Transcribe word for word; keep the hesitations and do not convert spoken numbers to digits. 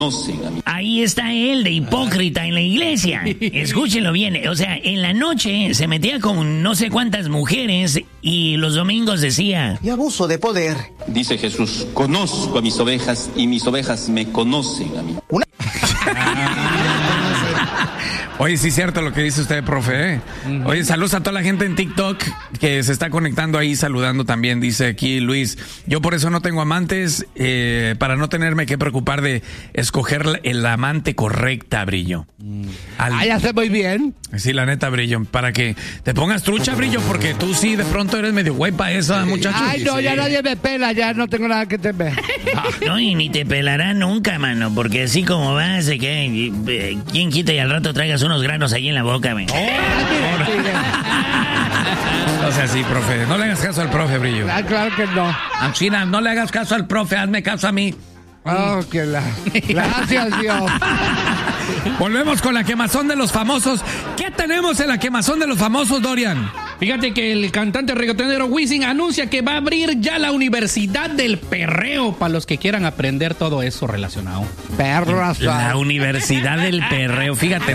Ahí está él de hipócrita en la iglesia. Escúchenlo bien. O sea, en la noche se metía con no sé cuántas mujeres y los domingos decía... Y abuso de poder. Dice Jesús, conozco a mis ovejas y mis ovejas me conocen a mí. Una... Oye, sí es cierto lo que dice usted, profe. ¿eh? Uh-huh. Oye, saludos a toda la gente en TikTok que se está conectando ahí, saludando también. Dice aquí Luis, yo por eso no tengo amantes, eh, para no tenerme que preocupar de escoger el amante correcta, Brillo. Al... Ah, ya sé muy bien. Sí, la neta, Brillo, para que te pongas trucha, Brillo, porque tú sí de pronto eres medio güey para eso, muchacho. Ay, no, sí. ya nadie me pela, ya no tengo nada que temer. No, y ni te pelará nunca, mano, porque así como vas, de que eh, quién quita y al rato traigas unos granos ahí en la boca, man. Oh, o sea, sí, profe, no le hagas caso al profe, Brillo. Ah, claro que no. China, no le hagas caso al profe, hazme caso a mí. Oh, que la... Gracias, Dios. Volvemos con la quemazón de los famosos. ¿Qué tenemos en la quemazón de los famosos, Dorian? Fíjate que el cantante reggaetonero Wisin anuncia que va a abrir ya la Universidad del Perreo para los que quieran aprender todo eso relacionado. Perro. La Universidad del Perreo, fíjate.